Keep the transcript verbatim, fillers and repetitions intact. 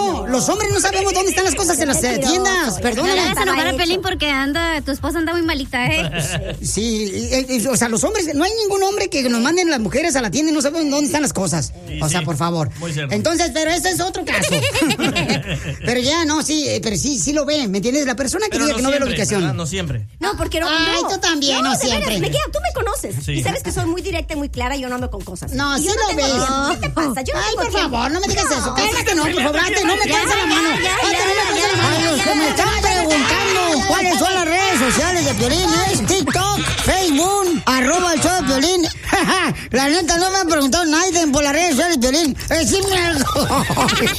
no, los hombres no sabemos dónde están las cosas en las eh, tiendas. Perdóname. No le vas a enojar a Pelín porque anda, tu esposa anda muy malita, ¿eh? Sí, eh, eh, o sea, los hombres, no hay ningún hombre que nos manden las mujeres a la tienda y no saben dónde están las cosas. Sí, o sea, sí, por favor. muy cierto. Entonces, pero ese es otro caso. Pero ya, no, sí, eh, pero sí, sí lo ve, ¿me entiendes? La persona que Pero diga no que no ve la siempre, ubicación. ¿verdad? No siempre. No, porque no. Ay, no. tú también, no de siempre. veras, me queda, tú me conoces. Sí. Y sabes que soy muy directa y muy clara y yo no ando con cosas. No, Y sí yo no lo tengo ves. tiempo. ¿Qué te pasa? Yo no Ay, tengo por tiempo. favor, no me digas No. eso. Cállate, no, por favor, antes no me Ya, cansa la mano. ya, ya, Antes no me ya, cansa la mano. ya, A los que me están preguntando cuáles son las redes sociales de Piolín es TikTok, Facebook, arroba el show de Piolín. La neta, no me han preguntado nadie por las redes sociales de Piolín. Decime algo.